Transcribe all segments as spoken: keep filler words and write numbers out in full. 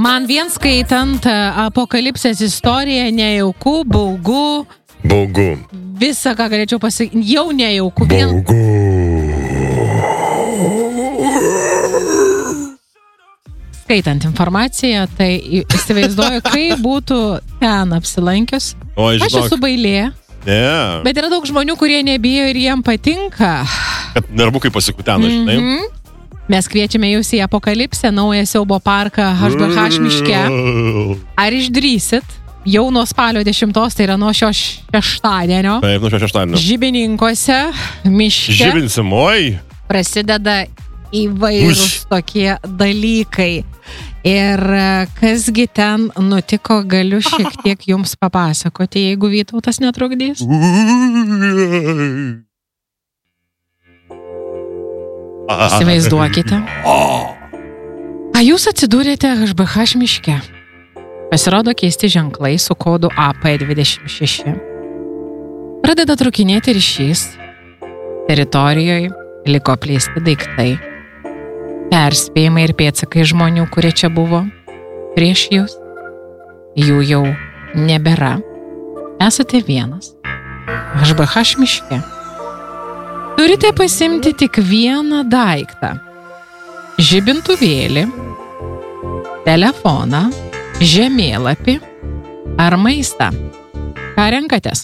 Man vien skaitant apokalipsės istoriją nejauku, baugu. Baugu. Visą, ką galėčiau pasakyti, jau nejauku. Baugu. Skaitant informaciją, tai įsivaizduoju, kaip būtų ten apsilankius. O, žinok, Aš esu bailė. Yeah. Bet yra daug žmonių, kurie nebijo ir jiem patinka. Kad nervukai pasikutena, žinai. Mm-hmm. Mes kviečiame jūs į Apokalipsę, naują siaubo parką H B H miške. Ar išdrysit? Jau nuo spalio dešimtos, tai yra nuo šio šeštadienio. Taip, nuo šio šeštadienio. Žibininkuose, miške. Žibinsim, oi. Prasideda įvairūs Uš. tokie dalykai. Ir kasgi ten nutiko, galiu šiek tiek jums papasakoti, jeigu Vytautas netrukdys. Įsivaizduokite. A jūs atsidūrėte H B H miške. Pasirodo keisti ženklai su kodu A P dvidešimt šeši. Pradeda trukinėti ryšys. Teritorijoje liko apleisti daiktai. Perspėjimai ir pėdsakai žmonių, kurie čia buvo prieš jūs. Jų jau nebėra. Esate vienas. H B H miške. Turite pasimti tik vieną daiktą. Žibintuvėlį, telefoną, žemėlapį ar maistą. Ką renkatės?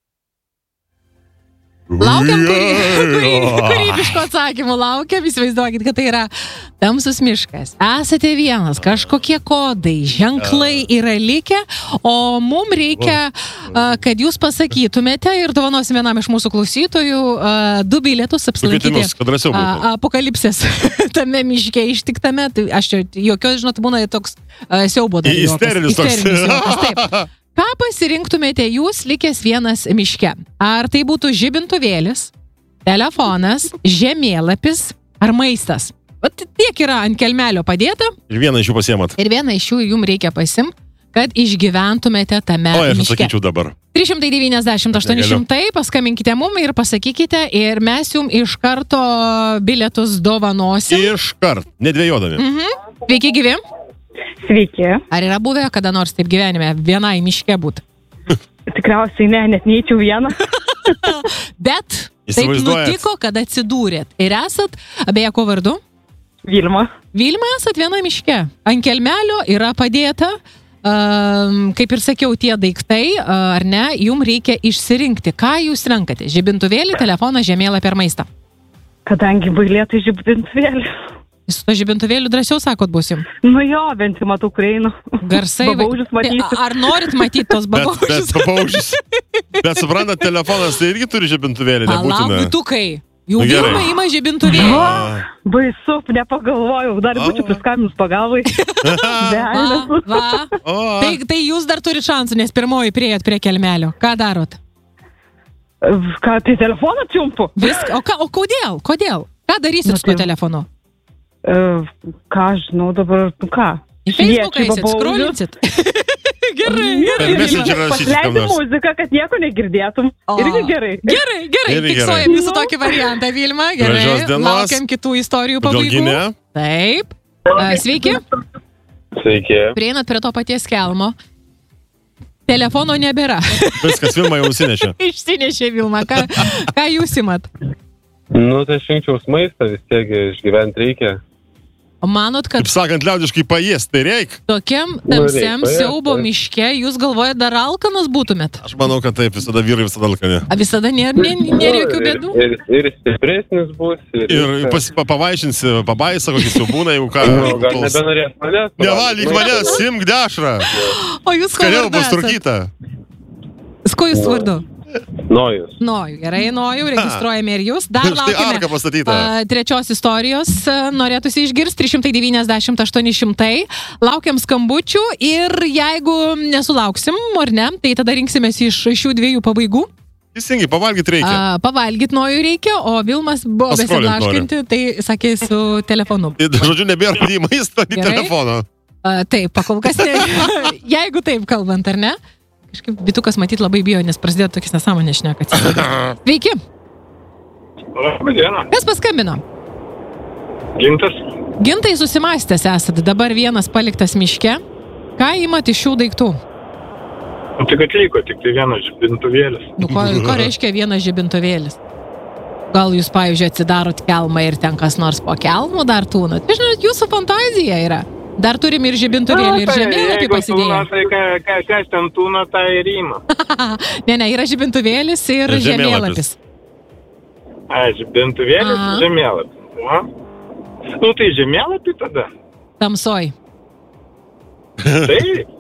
Laukiam kūrybiško atsakymų, laukiam, įsivaizduokit, kad tai yra tamsus miškas. Esate vienas, kažkokie kodai, ženklai yra likę, o mum reikia, kad jūs pasakytumėte ir dovanosim vienam iš mūsų klausytojų du bilietus apsilankyti Apokalipsės tame miške ištiktame. Tai aš čia jokios, žinot, būna toks siaubo dalykas. Isterinis toks. Taip. Ką pasirinktumėte jūs likęs vienas miške? Ar tai būtų žibintuvėlis, telefonas, žemėlapis ar maistas? Vat tiek yra ant kelmelio padėta. Ir vieną iš jų pasiemat. Ir vieną iš jų jums reikia pasimti, kad išgyventumėte tame miške. O, aš miške. atsakyčiau dabar. trys šimtai devyniasdešimt aštuoni šimtai, paskambinkite mum ir pasakykite ir mes jums iš karto bilietus dovanosim. Iš kart, nedvėjodami. Mhm. Sveiki gyvi. Sveiki. Ar yra buvę kada nors taip gyvenime vienai miške būt? Tikriausiai ne, net neįčiau vieną. Bet taip nutiko, kad atsidūrėt. Ir esat, abeje, ko vardu? Vilma. Vilma, esat viena miške. Ant kelmelio yra padėta, um, kaip ir sakiau, tie daiktai, uh, ar ne, jums reikia išsirinkti. Ką jūs renkate? Žibintuvėlį, telefoną, žemėlapį ar maistą? Kadangi bailė, tai žibintuvėlį. Su to žibintuvėliu drąsiau sakot busim? Nu jo, bent jau matau, kur einu. Garsai. Babaužius matysiu. Ar norit matyti tos babaužius? Bet, bet babaužius. Bet suprantat, telefonas tai irgi turi žibintuvėlį, nebūtina. Palauk, Vytukai. Jau Vilma ima žibintuvėlį. Baisu, nepagalvojau. Dar būčiau priskambinus pagalbai. Va, va. Tai, tai jūs dar turi šansų, nes pirmoji priėjot prie kelmelio. Ką darot? Ką, tai telefoną čiumpu? Viską. O, ką, o kodėl? Kodėl? Ką darysit su tuo telefonu? Uh, ką žinau dabar, tu ką? Į Facebooką eisit, skrolinsit. Gerai, gerai. Pasileidi muziką, kad nieko negirdėtum. O. Irgi gerai. Gerai, gerai. Irgi fiksuojam gerai. jūsų tokį variantą, Vilma. Gerai. Laukiam kitų istorijų pabaigų. Taip. Uh, sveiki. Sveiki. Prieinat prie to paties kelmo. Telefono nebėra. Viskas, Vilma jau užsinešė. Išsinešė Vilma. Ką, ką jūs imat? Nu, tai šinkčiaus maistą vis tiek išgyventi reikia. O manot, kad... Kaip sakant, liaudiškai paėst, tai reik. Tokiam tamsiam siaubo miške jūs galvojat dar alkanas būtumėt? Aš manau, kad taip, visada vyrai visada alkani. A visada nėra nė, nė jokių bėdų? Ir, ir, ir stipresnis bus. Ir, ir pas, pa, pavaišinsi, pabaisa, kokį siaubūną, jeigu ką. Nu, gal nebenorės manęs. Nevalyk manęs, simk dešrą. O jūs ko vardu esat? Pasturkyta. Ko jūs vardu? Nojus. Nojų, gerai, Nojų, registruojame ir jūs. Dar laukime uh, trečios istorijos, uh, norėtųsi išgirsti, trys šimtai devyniasdešimt aštuoni šimtai. Laukiam skambučių ir jeigu nesulauksim, ar ne, tai tada rinksimės iš šių dviejų pabaigų. Teisingai, pavalgyti reikia. Uh, pavalgyti Nojų reikia, o Vilmas buvo besiblaškinti, tai sakė su telefonu. Žodžiu, nebėra nei maisto, nei telefono. Uh, taip, pakol kas ne. Jeigu taip kalbant, ar ne? Kažkaip Vytukas matyt labai bijo, nes prasidėjo tokis nesąmonės šnekas. Sveiki. Labą dieną. Kas paskambino? Gintas. Gintai susimastęs esat, dabar vienas paliktas miške. Ką imat iš šių daiktų? O tik atliko, tik tai vienas žibintuvėlis. Nu, ko, ko reiškia vienas žibintuvėlis? Gal jūs, pavyzdžiui, atsidarot kelmą ir ten kas nors po kelmų dar tūnat? Žinot, jūsų fantazija yra. Dar turim ir žibintuvėlį, ir žemėlapį pasidėję. Tūna, tai ka, ka, kas ten tūna, tai ir ima. ne, ne, yra žibintuvėlis ir žemėlapis. A, žibintuvėlis ir žemėlapis. O? Nu, tai žemėlapį tada. Tamsoj. Taip.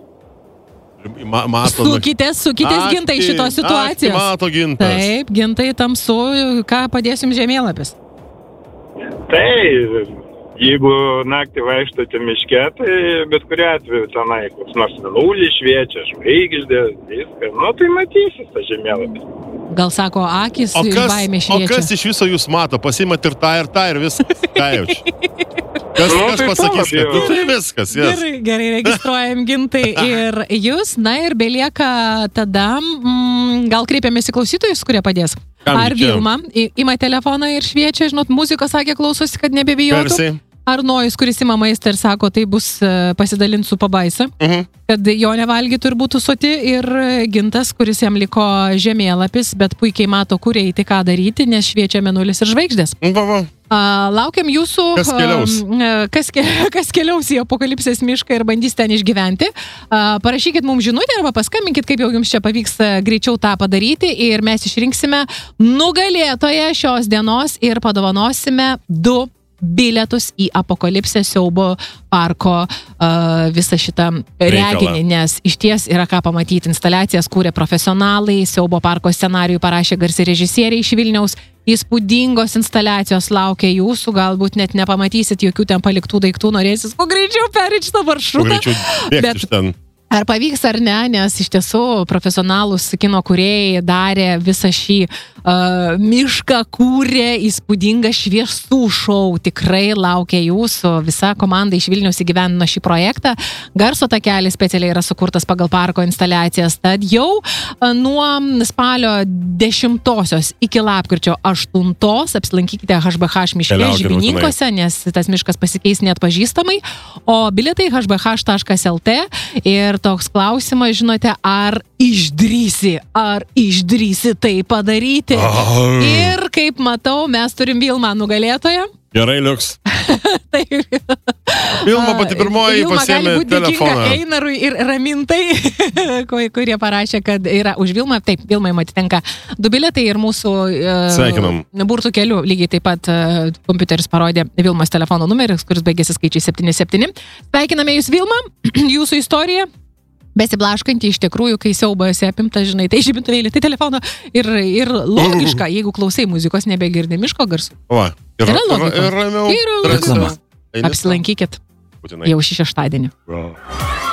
Ma, mato, sukitės, sukitės akti, Gintai šitos situacijos. Akti, mato Gintas. Taip, Gintai tamsu, ką padėsim žemėlapis? Tai, jeigu naktį vaikštote miške, tai bet kuriuo atveju tenai koks nors mėnulis šviečia, žvaigždės, viską, nu tai matysis tą žemėlapį. Gal sako, akis o iš kas, baimės šviečia. O kas iš viso jūs mato? Pasiimat ir tą, ir tą, ir viskas. Ką jaučiu? Kas, Nu, kas tai pasakys, taip, kad tu tai viskas, jas. Gerai, gerai, registruojam Gintai ir jūs, na ir belieka tada, mm, gal kreipiamės į klausytojus, kurie padės. Kam Ar reikėjo? Vilma i- ima telefoną ir šviečia, žinot, muzika sakė, klausosi, kad nebebijotų. Garsiai. Ar Nojus, kuris ima maistą ir sako, tai bus e, pasidalint su pabaisa, Mhm. kad jo nevalgytų ir būtų soti, ir Gintas, kuris jam liko žemėlapis, bet puikiai mato, kur eiti, ką daryti, nes šviečia mėnulis ir žvaigždės. Va, va. A, laukiam jūsų, Kas keliaus? a, kas, ke, kas keliaus į apokalipsės mišką ir bandys ten išgyventi. A, parašykit mums žinutę arba paskambinkit, kaip jau jums čia pavyks a, greičiau tą padaryti ir mes išrinksime nugalėtoją šios dienos ir padovanosime du bilietus į apokalipsės siaubo parko uh, visą šitą reginį, nes iš ties yra ką pamatyti. Instaliacijas kūrė profesionalai, siaubo parko scenarijų parašė garsi režisieriai iš Vilniaus. Įspūdingos instaliacijos laukia jūsų, galbūt net nepamatysit jokių ten paliktų daiktų, norėsis kuo greičiau perėti šitą maršrutą. Greičiau bėgti Bet- iš ten. Ar pavyks ar ne, nes iš tiesų profesionalūs kino kūrėjai darė visą šį uh, mišką, kūrė įspūdingą šviesų šou. Tikrai laukia jūsų, visa komanda iš Vilniaus įgyvendino šį projektą. Garso takelis specialiai yra sukurtas pagal parko instaliacijas. Tad jau uh, nuo spalio dešimtosios iki lapkričio aštuntos apsilankykite H B H miške Keliaukite Žibininkose, nes tas miškas pasikeis neatpažįstamai. O bilietai h b h taškas l t ir toks klausimas, žinote, ar išdrysi, ar išdrysi tai padaryti. Ai. Ir kaip matau, mes turim Vilmą nugalėtoją. Gerai, liuks. Tai, Vilma pati pirmoji Vilma gali pasiėmė būt dėkinga telefoną. Einarui ir Ramintai, ku- kurie parašė, kad yra už Vilmą. Taip, Vilmai atitenka du bilietai ir mūsų Sveikinam. uh, burtų keliu lygiai taip pat uh, kompiuteris parodė Vilmos telefono numeris, kuris baigėsi skaičiai septyni septyni. Sveikiname jūs, Vilma, jūsų istorija. Besiblaškanti iš tikrųjų, kai siaubas apimta, žinai, tai žibintuvėlį, tai telefono ir, ir logiška, jeigu klausai muzikos, nebegirdi miško garsų. Va. Ir, Yra logika. ir, ir ramiau. Yra drąsiau. logika. Eini Apsilankykit sau. Būtinai. jau šį šeštadienį. Bro.